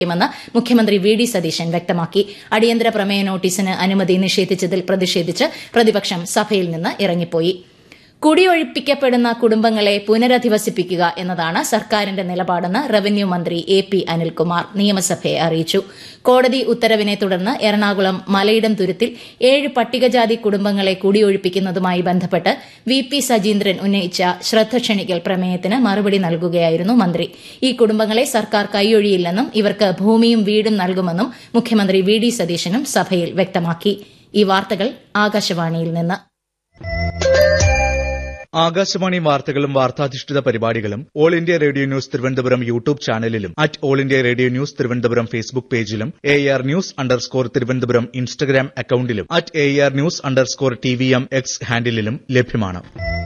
മെന്ന് മുഖ്യമന്ത്രി V D Satheesan വ്യക്തമാക്കി. അടിയന്തര പ്രമേയ നോട്ടീസിന് അനുമതി നിഷേധിച്ചതിൽ പ്രതിഷേധിച്ച് പ്രതിപക്ഷം സഭയിൽ നിന്ന് ഇറങ്ങിപ്പോയി. കുടിയൊഴിപ്പിക്കപ്പെടുന്ന കുടുംബങ്ങളെ പുനരധിവസിപ്പിക്കുക എന്നതാണ് സർക്കാരിന്റെ നിലപാടെന്ന് റവന്യൂ മന്ത്രി എ.പി. അനിൽകുമാർ നിയമസഭയെ അറിയിച്ചു. കോടതി ഉത്തരവിനെ തുടർന്ന് എറണാകുളം മലയിടം തുരുത്തിൽ 7 പട്ടികജാതി കുടുംബങ്ങളെ കുടിയൊഴിപ്പിക്കുന്നതുമായി ബന്ധപ്പെട്ട് വി.പി. സജീന്ദ്രൻ ഉന്നയിച്ച ശ്രദ്ധ ക്ഷണിക്കൽ പ്രമേയത്തിന് മറുപടി നൽകുകയായിരുന്നു മന്ത്രി. ഈ കുടുംബങ്ങളെ സർക്കാർ കൈയൊഴിയില്ലെന്നും ഇവർക്ക് ഭൂമിയും വീടും നൽകുമെന്നും മുഖ്യമന്ത്രി വി ഡി സതീശനും സഭയിൽ വ്യക്തമാക്കി. ഈ വാർത്തകൾ ആകാശവാണിയിൽ നിന്ന്. ആകാശവാണി വാർത്തകളും വാർത്താധിഷ്ഠിത പരിപാടികളും all India radio news Thiruvananthapuram YouTube ചാനലിലും @all India radio news Thiruvananthapuram Facebook പേജിലും AR ന്യൂസ് _തിരുവനന്തപുരം ഇൻസ്റ്റഗ്രാം അക്കൌണ്ടിലും @AR ന്യൂസ് _TVM X ഹാൻഡിലും ലഭ്യമാണ്.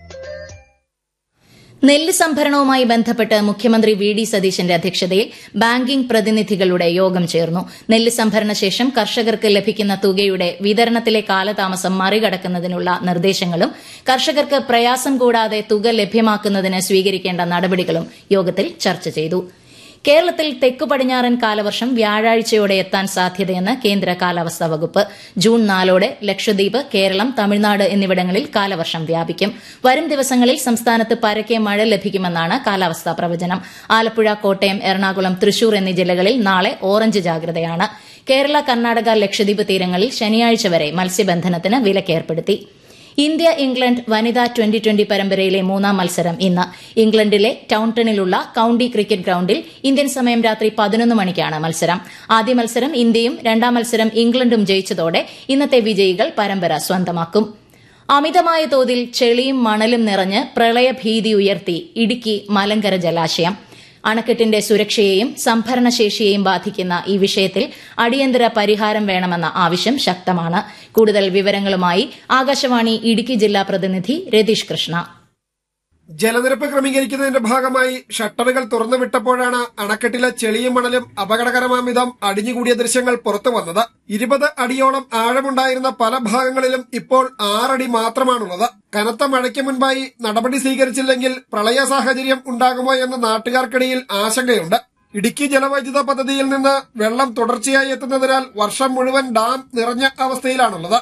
നെല്ല് സംഭരണവുമായി ബന്ധപ്പെട്ട് മുഖ്യമന്ത്രി വി ഡി സതീശന്റെ അധ്യക്ഷതയിൽ ബാങ്കിംഗ് പ്രതിനിധികളുടെ യോഗം ചേർന്നു. നെല്ല് സംഭരണ ശേഷം കർഷകർക്ക് ലഭിക്കുന്ന തുകയുടെ വിതരണത്തിലെ കാലതാമസം മറികടക്കുന്നതിനുള്ള നിർദ്ദേശങ്ങളും കർഷകർക്ക് പ്രയാസം കൂടാതെ തുക ലഭ്യമാക്കുന്നതിന് സ്വീകരിക്കേണ്ട നടപടികളും യോഗത്തിൽ ചർച്ച ചെയ്തു. കേരളത്തിൽ തെക്കു പടിഞ്ഞാറൻ കാലവർഷം വ്യാഴാഴ്ചയോടെ എത്താൻ സാധ്യതയെന്ന് കേന്ദ്ര കാലാവസ്ഥാ വകുപ്പ്. ജൂൺ 4 ലക്ഷദ്വീപ്, കേരളം, തമിഴ്നാട് എന്നിവിടങ്ങളിൽ കാലവർഷം വ്യാപിക്കും. വരും ദിവസങ്ങളിൽ സംസ്ഥാനത്ത് പരക്കെ മഴ ലഭിക്കുമെന്നാണ് കാലാവസ്ഥാ പ്രവചനം. ആലപ്പുഴ, കോട്ടയം, എറണാകുളം, തൃശൂർ എന്നീ ജില്ലകളിൽ നാളെ ഓറഞ്ച് ജാഗ്രതയാണ്. കേരള, കർണാടക, ലക്ഷദ്വീപ് തീരങ്ങളിൽ ശനിയാഴ്ച വരെ മത്സ്യബന്ധനത്തിന് വിലക്കേർപ്പെടുത്തി. ഇന്ത്യ ഇംഗ്ലണ്ട് വനിതാ 2020 പരമ്പരയിലെ 3ാം മത്സരം ഇന്ന്. ഇംഗ്ലണ്ടിലെ ടൌൺടണിലുള്ള കൌണ്ടി ക്രിക്കറ്റ് ഗ്രൌണ്ടിൽ ഇന്ത്യൻ സമയം രാത്രി 11 മണിക്കാണ് മത്സരം. ആദ്യ മത്സരം ഇന്ത്യയും 2ാം മത്സരം ഇംഗ്ലണ്ടും ജയിച്ചതോടെ ഇന്നത്തെ വിജയികൾ പരമ്പര സ്വന്തമാക്കും. അമിതമായ തോതിൽ ചെളിയും മണലും നിറഞ്ഞ് പ്രളയഭീതി ഉയർത്തി ഇടുക്കി മലങ്കര ജലാശയം. അണക്കെട്ടിന്റെ സുരക്ഷയെയും സംഭരണശേഷിയെയും ബാധിക്കുന്ന ഈ വിഷയത്തിൽ അടിയന്തര പരിഹാരം വേണമെന്ന ആവശ്യം ശക്തമാണ്. കൂടുതൽ വിവരങ്ങളുമായി ആകാശവാണി ഇടുക്കി ജില്ലാ പ്രതിനിധി രതീഷ് കൃഷ്ണ. ജലനിരപ്പ് ക്രമീകരിക്കുന്നതിന്റെ ഭാഗമായി ഷട്ടറുകൾ തുറന്നുവിട്ടപ്പോഴാണ് അണക്കെട്ടിലെ ചെളിയും മണലും അപകടകരമാംവിധം അടിഞ്ഞുകൂടിയ ദൃശ്യങ്ങൾ പുറത്തുവന്നത്. 20 അടിയോളം ആഴമുണ്ടായിരുന്ന പല ഭാഗങ്ങളിലും ഇപ്പോൾ 6 അടി മാത്രമാണുള്ളത്. കനത്ത മഴയ്ക്ക് മുൻപായി നടപടി സ്വീകരിച്ചില്ലെങ്കിൽ പ്രളയ സാഹചര്യം ഉണ്ടാകുമോ എന്ന് നാട്ടുകാർക്കിടയിൽ ആശങ്കയുണ്ട്. ഇടുക്കി ജലവൈദ്യുത പദ്ധതിയിൽ നിന്ന് വെള്ളം തുടർച്ചയായി എത്തുന്നതിനാൽ വർഷം മുഴുവൻ ഡാം നിറഞ്ഞ അവസ്ഥയിലാണുള്ളത്.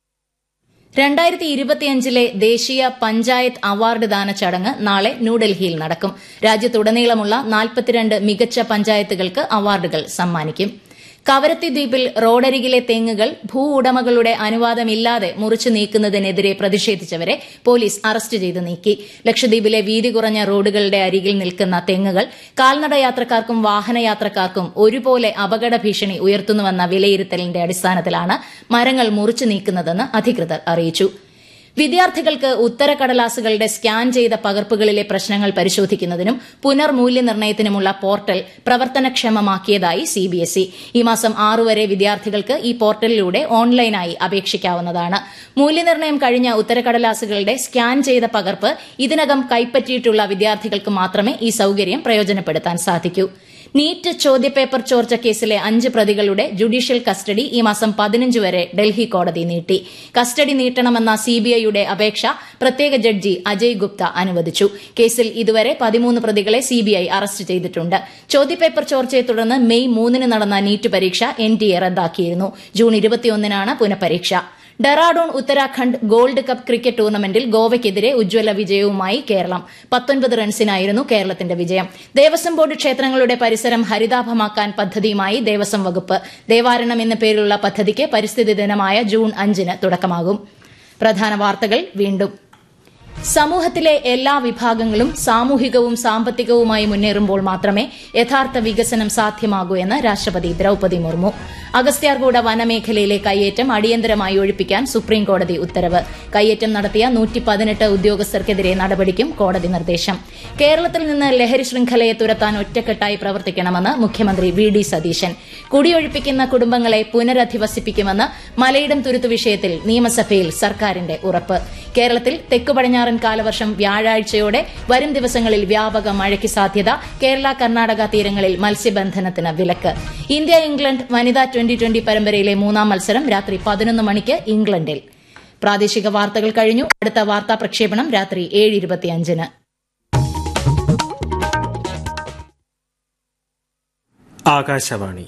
2025 ദേശീയ പഞ്ചായത്ത് അവാർഡ് ദാന ചടങ്ങ് നാളെ ന്യൂഡൽഹിയിൽ നടക്കും. രാജ്യത്തുടനീളമുള്ള 42 മികച്ച പഞ്ചായത്തുകൾക്ക് അവാർഡുകൾ സമ്മാനിക്കും. കവരത്തി ദ്വീപിൽ റോഡരികിലെ തെങ്ങുകൾ ഭൂ ഉടമകളുടെ അനുവാദമില്ലാതെ മുറിച്ചു നീക്കുന്നതിനെതിരെ പ്രതിഷേധിച്ചവരെ പോലീസ് അറസ്റ്റ് ചെയ്ത് നീക്കി. ലക്ഷദ്വീപിലെ വീതി കുറഞ്ഞ റോഡുകളുടെ അരികിൽ നിൽക്കുന്ന തെങ്ങുകൾ കാൽനട യാത്രക്കാർക്കും വാഹനയാത്രക്കാർക്കും ഒരുപോലെ അപകട ഭീഷണി ഉയർത്തുന്നുവെന്ന വിലയിരുത്തലിന്റെ അടിസ്ഥാനത്തിലാണ് മരങ്ങൾ മുറിച്ചു നീക്കുന്നതെന്ന് അധികൃതർ അറിയിച്ചു. വിദ്യാർത്ഥികൾക്ക് ഉത്തരക്കടലാസുകളുടെ സ്കാൻ ചെയ്ത പകർപ്പുകളിലെ പ്രശ്നങ്ങൾ പരിശോധിക്കുന്നതിനും പുനർമൂല്യനിർണ്ണയത്തിനുമുള്ള പോർട്ടൽ പ്രവർത്തനക്ഷമമാക്കിയതായി CBSE. ഈ മാസം 6 വരെ വിദ്യാർത്ഥികൾക്ക് ഈ പോർട്ടലിലൂടെ ഓൺലൈനായി അപേക്ഷിക്കാവുന്നതാണ്. മൂല്യനിർണ്ണയം കഴിഞ്ഞ ഉത്തരക്കടലാസുകളുടെ സ്കാൻ ചെയ്ത പകർപ്പ് ഇതിനകം കൈപ്പറ്റിയിട്ടുള്ള വിദ്യാർത്ഥികൾക്ക് മാത്രമേ ഈ സൌകര്യം പ്രയോജനപ്പെടുത്താൻ സാധിക്കൂ. നീറ്റ് ചോദ്യപേപ്പർ ചോർച്ച കേസിലെ 5 പ്രതികളുടെ ജുഡീഷ്യൽ കസ്റ്റഡി ഈ മാസം 15 വരെ ഡൽഹി കോടതി നീട്ടി. കസ്റ്റഡി നീട്ടണമെന്ന CBIയുടെ അപേക്ഷ പ്രത്യേക ജഡ്ജി അജയ് ഗുപ്ത അനുവദിച്ചു. കേസിൽ ഇതുവരെ 13 പ്രതികളെ CBI അറസ്റ്റ് ചെയ്തിട്ടുണ്ട്. ചോദ്യപേപ്പർ ചോർച്ചയെ തുടർന്ന് മെയ് 3 നടന്ന നീറ്റ് പരീക്ഷ NTA റദ്ദാക്കിയിരുന്നു. June 21 പുനഃപരീക്ഷ. Dehradun Uttarakhand gold cup cricket ടൂർണമെന്റിൽ ഗോവയ്ക്കെതിരെ ഉജ്ജ്വല വിജയവുമായി കേരളം. 19 റൺസിനായിരുന്നു കേരളത്തിന്റെ വിജയം. ദേവസ്വം ബോർഡ് ക്ഷേത്രങ്ങളുടെ പരിസരം ഹരിതാഭമാക്കാൻ പദ്ധതിയുമായി ദേവസ്വം വകുപ്പ്. ദേവാരണം എന്ന പേരിലുള്ള പദ്ധതിക്ക് പരിസ്ഥിതി ദിനമായ ജൂൺ 5 തുടക്കമാകും. പ്രധാന വാർത്തകൾ വീണ്ടും. സമൂഹത്തിലെ എല്ലാ വിഭാഗങ്ങളും സാമൂഹികവും സാമ്പത്തികവുമായി മുന്നേറുമ്പോൾ മാത്രമേ യഥാർത്ഥ വികസനം സാധ്യമാകൂ എന്ന് രാഷ്ട്രപതി ദ്രൌപദി മുർമു. അഗസ്ത്യാർകൂട വനമേഖലയിലെ കയ്യേറ്റം അടിയന്തരമായി ഒഴിപ്പിക്കാൻ സുപ്രീംകോടതി ഉത്തരവ്. കയ്യേറ്റം നടത്തിയ 118 ഉദ്യോഗസ്ഥർക്കെതിരെ നടപടിക്കും കോടതി നിർദ്ദേശം. കേരളത്തിൽ നിന്ന് ലഹരി ശൃംഖലയെ തുരത്താൻ ഒറ്റക്കെട്ടായി പ്രവർത്തിക്കണമെന്ന് മുഖ്യമന്ത്രി വി ഡി സതീശൻ. കുടിയൊഴിപ്പിക്കുന്ന കുടുംബങ്ങളെ പുനരധിവസിപ്പിക്കുമെന്ന് മലയിടം തുരുത്ത് വിഷയത്തിൽ നിയമസഭയിൽ സർക്കാരിന്റെ ഉറപ്പ്. കേരളത്തിൽ തെക്കു പടിഞ്ഞാറൻ കാലവർഷം വ്യാഴാഴ്ചയോടെ. വരും ദിവസങ്ങളിൽ വ്യാപക മഴയ്ക്ക് സാധ്യത. കേരള, കർണാടക തീരങ്ങളിൽ മത്സ്യബന്ധനത്തിന് വിലക്ക്. ഇന്ത്യ ഇംഗ്ലണ്ട് വനിതാ 2020 പരമ്പരയിലെ 3ാം മത്സരം രാത്രി 11 മണിക്ക് ഇംഗ്ലണ്ടിൽ. പ്രാദേശിക വാർത്തകൾ കഴിഞ്ഞു. അടുത്ത വാർത്താ പ്രക്ഷേപണം രാത്രി 7:25. ആകാശവാണി.